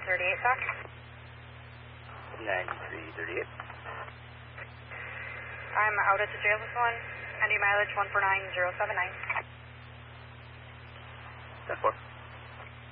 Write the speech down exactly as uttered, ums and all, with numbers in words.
thirty-eight, Doc. ninety-three thirty-eight. I'm out at the jail this one. Pending mileage one four nine zero seven nine. ten four.